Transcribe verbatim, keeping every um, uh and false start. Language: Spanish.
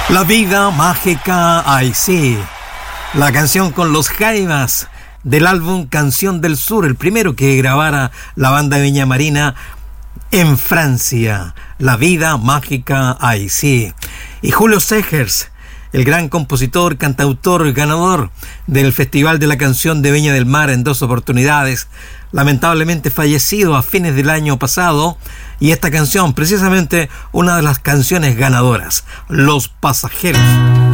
La vida mágica, ay sí. La canción con los Jaivas del álbum Canción del Sur, el primero que grabara la banda Viña Marina en Francia. La vida mágica, ay sí. Y Julio Segers, el gran compositor, cantautor, ganador del Festival de la Canción de Viña del Mar en dos oportunidades, lamentablemente fallecido a fines del año pasado, y esta canción, precisamente una de las canciones ganadoras, Los Pasajeros.